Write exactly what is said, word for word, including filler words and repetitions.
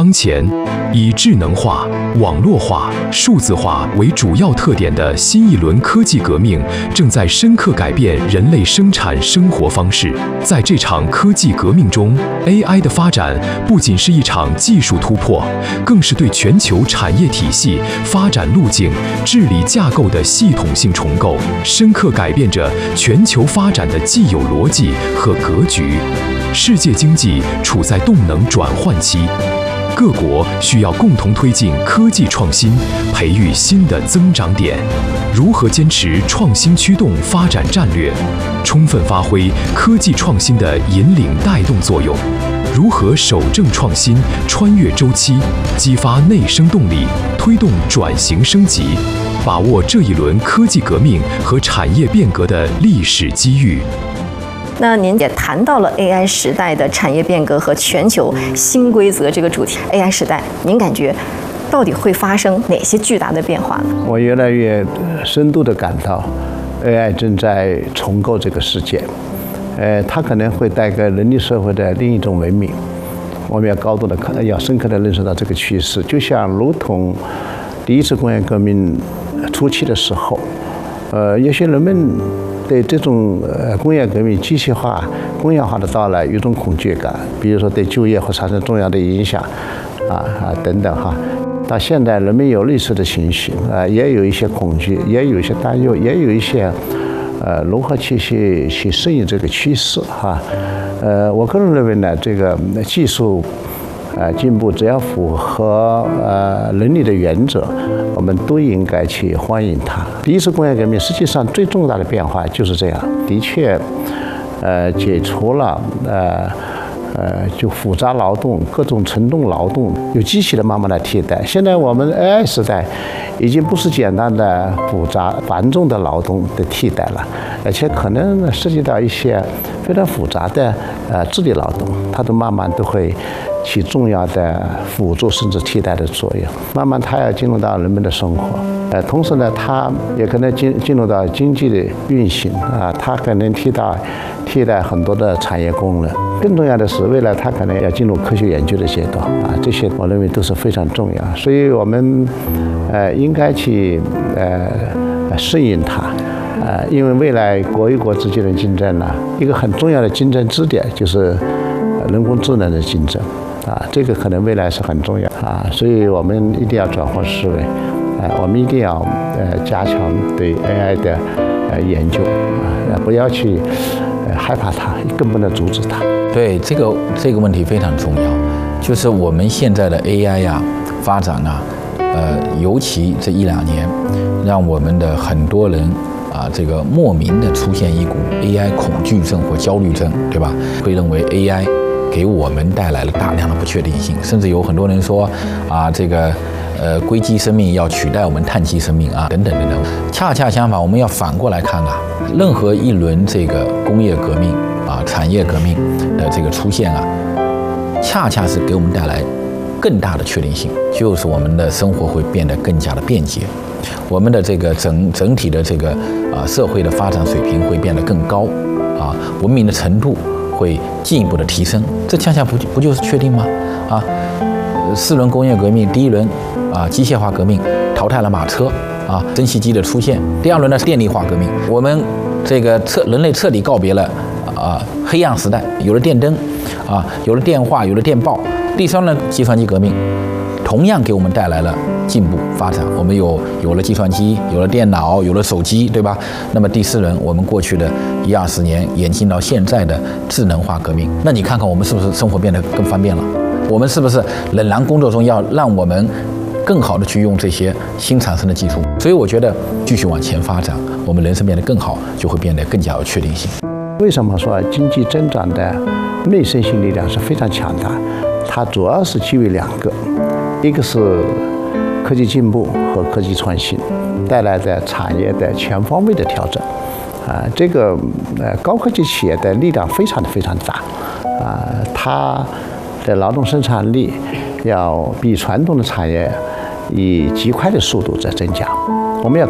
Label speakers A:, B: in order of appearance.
A: 当前，以智能化、网络化、数字化为主要特点的新一轮科技革命，正在深刻改变人类生产生活方式。在这场科技革命中 ，A I 的发展不仅是一场技术突破，更是对全球产业体系、发展路径、治理架构的系统性重构，深刻改变着全球发展的既有逻辑和格局。世界经济处在动能转换期，各国需要共同推进科技创新，培育新的增长点。如何坚持创新驱动发展战略，充分发挥科技创新的引领带动作用？如何守正创新，穿越周期，激发内生动力，推动转型升级，把握这一轮科技革命和产业变革的历史机遇？
B: 那您也谈到了 A I 时代的产业变革和全球新规则这个主题。A I 时代，您感觉到底会发生哪些巨大的变化呢？
C: 我越来越深度地感到 ，A I 正在重构这个世界。呃，它可能会带给人类社会的另一种文明。我们要高度的、要深刻地认识到这个趋势。就像如同第一次工业革命初期的时候，呃，有些人们对这种呃工业革命机械化、工业化的到来有一种恐惧感，比如说对就业会产生重要的影响，啊啊等等哈。到现在，人们有类似的情绪，啊，也有一些恐惧，也有一些担忧，也有一些呃如何去去去适应这个趋势哈。呃，我个人认为呢，这个技术呃进步只要符合呃伦理的原则，我们都应该去欢迎它。第一次工业革命实际上最重大的变化就是这样，的确，呃，解除了呃呃就复杂劳动、各种沉重劳动，有机器的慢慢的替代。现在我们 A I 时代，已经不是简单的复杂繁重的劳动的替代了，而且可能涉及到一些非常复杂的呃智力劳动，它都慢慢都会起重要的辅助甚至替代的作用。慢慢它要进入到人们的生活，呃，同时呢，它也可能进进入到经济的运行啊，它可能替代替代很多的产业功能。更重要的是，未来它可能要进入科学研究的阶段啊，这些我认为都是非常重要。所以我们呃应该去呃适应它。呃，因为未来国与国之间的竞争呢，一个很重要的竞争支点就是人工智能的竞争。啊，这个可能未来是很重要啊，所以我们一定要转换思维，呃，我们一定要呃加强对 A I 的呃研究啊，不要去呃害怕它，更不能阻止它。
D: 对，这个这个问题非常重要，就是我们现在的 A I 呀发展啊，呃，尤其这一两年，让我们的很多人啊，这个莫名的出现一股 A I 恐惧症或焦虑症，对吧？会认为 A I给我们带来了大量的不确定性，甚至有很多人说啊，这个呃硅基生命要取代我们碳基生命啊，等等等等。恰恰相反，我们要反过来看啊，任何一轮这个工业革命啊、产业革命的这个出现啊，恰恰是给我们带来更大的确定性，就是我们的生活会变得更加的便捷，我们的这个整整体的这个啊社会的发展水平会变得更高啊，文明的程度会进一步的提升，这恰恰不不就是确定吗？啊，四轮工业革命，第一轮啊机械化革命淘汰了马车啊，蒸汽机的出现；第二轮呢电力化革命，我们这个彻人类彻底告别了啊黑暗时代，有了电灯啊，有了电话，有了电报；第三轮计算机革命，同样给我们带来了进步发展，我们有有了计算机，有了电脑，有了手机，对吧？那么第四轮，我们过去的一二十年演进到现在的智能化革命，那你看看我们是不是生活变得更方便了？我们是不是仍然工作中要让我们更好的去用这些新产生的技术？所以我觉得继续往前发展，我们人生变得更好，就会变得更加有确定性。
C: 为什么说经济增长的内生性力量是非常强大？它主要是基于两个，一个是科技进步和科技创新带来的产业的全方位的调整，啊，这个呃高科技企业的力量非常的非常大，啊，它的劳动生产力要比传统的产业以极快的速度在增加。我们要